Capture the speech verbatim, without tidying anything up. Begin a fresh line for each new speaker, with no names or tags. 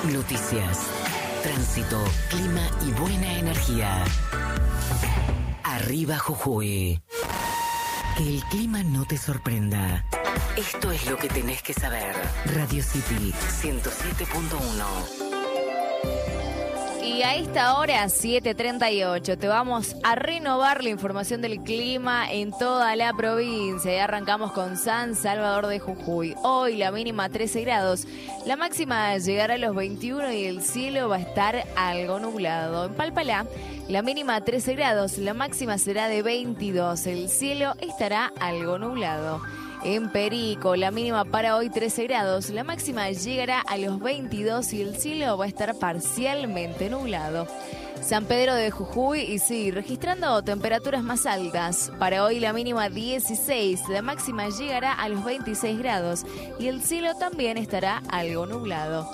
Noticias, tránsito, clima y buena energía. Arriba Jujuy. Que el clima no te sorprenda. Esto es lo que tenés que saber. Radio City ciento siete punto uno.
Y a esta hora, siete treinta y ocho, te vamos a renovar la información del clima en toda la provincia. Y arrancamos con San Salvador de Jujuy. Hoy la mínima trece grados, la máxima llegará a los veintiuno y el cielo va a estar algo nublado. En Palpalá, la mínima trece grados, la máxima será de veintidós, el cielo estará algo nublado. En Perico, la mínima para hoy trece grados, la máxima llegará a los veintidós y el cielo va a estar parcialmente nublado. San Pedro de Jujuy, y sí, registrando temperaturas más altas. Para hoy la mínima dieciséis, la máxima llegará a los veintiséis grados y el cielo también estará algo nublado.